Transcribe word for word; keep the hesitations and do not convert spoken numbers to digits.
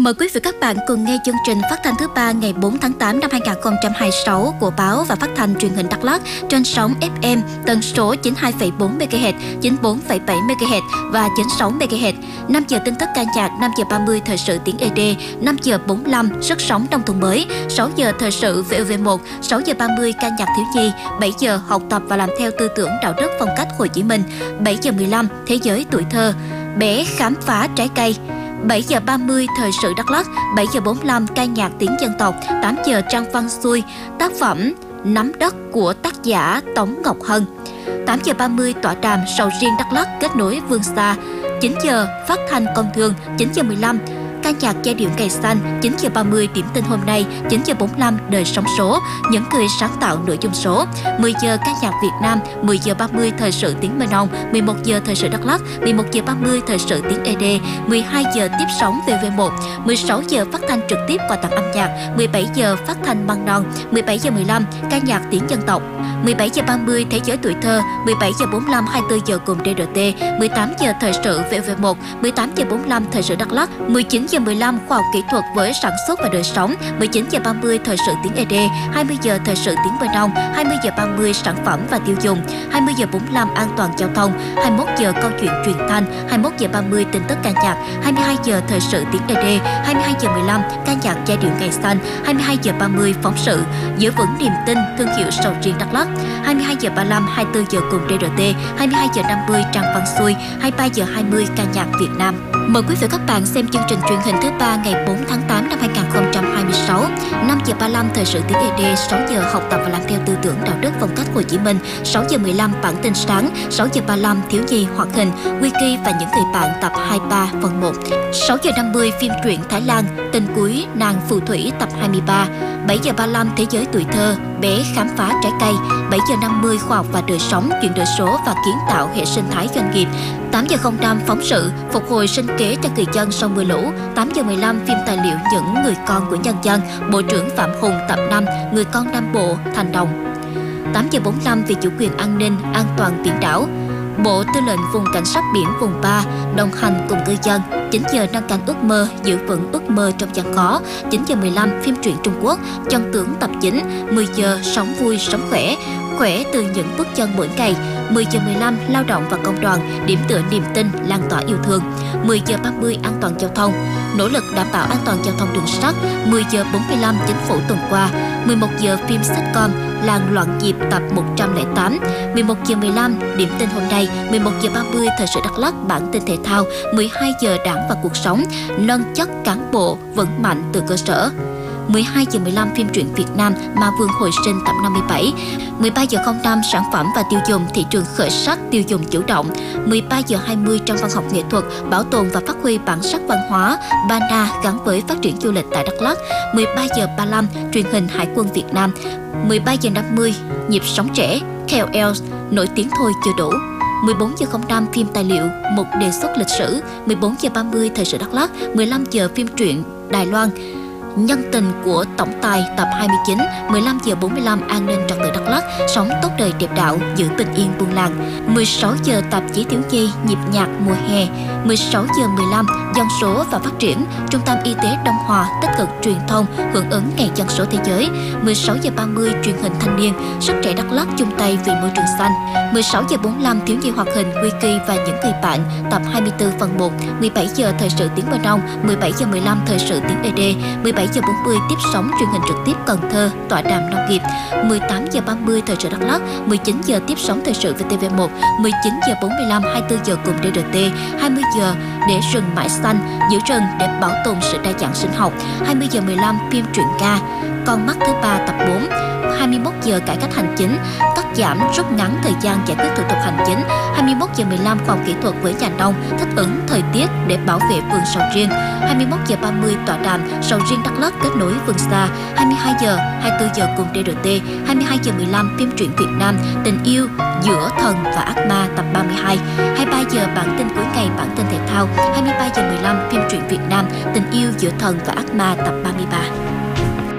Mời quý vị các bạn cùng nghe chương trình phát thanh thứ ba ngày bốn tháng tám năm hai nghìn không trăm hai mươi sáu của báo và phát thanh truyền hình Đắk Lắk trên sóng ép em tần số chín mươi hai phẩy bốn mê ga héc, chín mươi bốn phẩy bảy mê ga héc và chín mươi sáu mê ga héc. năm giờ tin tức ca nhạc, năm giờ ba mươi thời sự tiếng ê đê, năm giờ bốn mươi lăm sức sống nông thôn mới, sáu giờ thời sự vê o vê một, sáu giờ ba mươi ca nhạc thiếu nhi, bảy giờ học tập và làm theo tư tưởng đạo đức phong cách Hồ Chí Minh, bảy giờ mười lăm thế giới tuổi thơ, bé khám phá trái cây. bảy giờ ba mươi thời sự Đắk Lắk, bảy giờ bốn mươi lăm ca nhạc tiếng dân tộc, tám giờ trang văn xuôi, tác phẩm Nắm đất của tác giả Tống Ngọc Hân. tám giờ ba mươi tọa đàm sầu riêng Đắk Lắk kết nối vươn xa. chín giờ phát thanh công thương, chín giờ mười lăm ca nhạc giai điệu cây xanh, chín giờ ba mươi điểm tin hôm nay, chín giờ bốn mươi lăm đời sống số, những người sáng tạo nội dung số, mười giờ ca nhạc Việt Nam, mười giờ ba mươi thời sự tiếng Mê Nông, mười một giờ thời sự Đắk Lắk, mười một giờ ba mươi thời sự tiếng ê đê, mười hai giờ tiếp sóng vê o vê một, mười sáu giờ phát thanh trực tiếp quà tặng âm nhạc, mười bảy giờ phát thanh băng non, mười bảy giờ mười lăm ca nhạc tiếng dân tộc, mười bảy giờ ba mươi thế giới tuổi thơ, mười bảy giờ bốn mươi lăm hai mươi tư giờ cùng đê rờ tê, mười tám giờ thời sự vê o vê một, mười tám giờ bốn mươi lăm thời sự Đắk Lắk, mười chín giờ mười lăm khoa học kỹ thuật với sản xuất và đời sống, mười chín giờ ba mươi thời sự tiếng ê đê, hai mươi giờ thời sự tiếng Mê Nông, hai mươi giờ ba mươi sản phẩm và tiêu dùng, hai mươi giờ bốn mươi lăm an toàn giao thông, hai mươi mốt giờ câu chuyện truyền thanh, hai mươi mốt giờ ba mươi tin tức ca nhạc, hai mươi hai giờ thời sự tiếng ê đê, hai mươi hai giờ mười lăm ca nhạc giai điệu cây xanh, hai mươi hai giờ ba mươi phóng sự giữ vững niềm tin thương hiệu sầu riêng Đắk Lắk, hai mươi hai giờ ba mươi lăm hai mươi tư giờ cùng đê rờ tê, hai mươi hai giờ năm mươi trang văn xuôi, hai mươi ba giờ hai mươi ca nhạc Việt Nam. Mời quý vị các bạn xem chương trình truyền hình thứ ba ngày bốn tháng tám năm hai nghìn không trăm hai mươi sáu. năm giờ ba mươi lăm thời sự tiếng ê đê, sáu giờ học tập và làm theo tư tưởng đạo đức phong cách Hồ Chí Minh, sáu giờ mười lăm bản tin sáng, sáu giờ ba mươi lăm thiếu nhi hoạt hình, Wiki và những người bạn tập hai mươi ba phần một, sáu giờ năm mươi phim truyện Thái Lan, Tình cuối nàng phù thủy tập hai mươi ba, bảy giờ ba mươi lăm thế giới tuổi thơ, bé khám phá trái cây, bảy giờ năm mươi khoa học và đời sống, chuyển đổi số và kiến tạo hệ sinh thái doanh nghiệp, tám giờ không năm phóng sự phục hồi sinh kế cho người dân sau mưa lũ, tám giờ mười lăm phim tài liệu những người con của nhân dân, Bộ trưởng Phạm Hùng tập năm, người con Nam Bộ thành đồng, tám giờ bốn mươi lăm về chủ quyền an ninh, an toàn biển đảo, Bộ Tư lệnh vùng cảnh sát biển vùng ba đồng hành cùng ngư dân, chín giờ nâng cánh ước mơ, giữ vững ước mơ trong gian khó, chín giờ mười lăm phim truyện Trung Quốc, chân tướng tập chín, mười giờ sống vui sống khỏe, khỏe từ những bước chân mỗi ngày, mười giờ mười lăm lao động và công đoàn, điểm tựa niềm tin, lan tỏa yêu thương, mười giờ ba mươi an toàn giao thông, nỗ lực đảm bảo an toàn giao thông đường sắt, mười giờ bốn mươi lăm chính phủ tuần qua, mười một giờ phim sitcom Làng loạn nhịp tập một trăm lẻ tám, mười một giờ mười lăm điểm tin hôm nay, mười một giờ ba mươi thời sự Đắk Lắk bản tin thể thao, mười hai giờ đảng và cuộc sống, nâng chất cán bộ vững mạnh từ cơ sở. mười hai giờ mười lăm phim truyện Việt Nam Ma Vương hồi sinh tập năm mươi bảy, mười ba giờ không năm sản phẩm và tiêu dùng thị trường khởi sắc tiêu dùng chủ động, mười ba giờ hai mươi trong văn học nghệ thuật bảo tồn và phát huy bản sắc văn hóa Bana gắn với phát triển du lịch tại Đắk Lắk, mười ba giờ ba mươi lăm truyền hình Hải quân Việt Nam, mười ba giờ năm mươi nhịp sống trẻ K O L nổi tiếng thôi chưa đủ, mười bốn giờ không năm phim tài liệu một đề xuất lịch sử, mười bốn giờ ba mươi thời sự Đắk Lắk, mười lăm giờ phim truyện Đài Loan Nhân tình của tổng tài tập hai mươi chín, mười lăm giờ bốn mươi lăm an ninh trật tự Đắk Lắk, sống tốt đời đẹp đạo, giữ bình yên buôn làng, mười sáu giờ tạp chí thiếu nhi nhịp nhạc mùa hè, mười sáu giờ mười lăm dân số và phát triển, Trung tâm Y tế Đông Hòa tích cực truyền thông hưởng ứng ngày dân số thế giới, mười sáu giờ ba mươi truyền hình thanh niên, sức trẻ Đắk Lắk chung tay vì môi trường xanh, mười sáu giờ bốn mươi lăm thiếu nhi hoạt hình Wiki và những người bạn tập hai mươi tư phần một, mười bảy giờ thời sự tiếng Mê Nông, mười bảy giờ mười lăm thời sự tiếng ê đê, mười bảy giờ bốn mươi tiếp sóng truyền hình trực tiếp Cần Thơ tọa đàm nông nghiệp, mười tám giờ ba mươi thời sự Đắk Lắk, mười chín giờ tiếp sóng thời sự vê tê vê một, mười chín giờ bốn mươi lăm hai mươi tư giờ cùng đê rờ tê, hai mươi giờ để rừng mãi xanh, giữ rừng để bảo tồn sự đa dạng sinh học, hai mươi giờ mười lăm phim truyện ca Con mắt thứ ba tập bốn, hai mươi mốt giờ cải cách hành chính, cắt giảm rút ngắn thời gian giải quyết thủ tục hành chính, hai mươi mốt giờ mười lăm khoa học kỹ thuật với nhà nông, thích ứng thời tiết để bảo vệ vườn sầu riêng, hai mươi mốt giờ ba mươi tọa đàm sầu riêng Đắk Lắk kết nối vườn xa, hai mươi hai giờ hai mươi tư giờ cùng đê rờ tê, hai mươi hai giờ mười lăm phim truyện Việt Nam Tình yêu giữa thần và ác ma tập ba mươi hai, hai mươi ba giờ bản tin cuối ngày bản tin thể thao, hai mươi ba giờ mười lăm phim truyện Việt Nam Tình yêu giữa thần và ác ma tập ba mươi ba.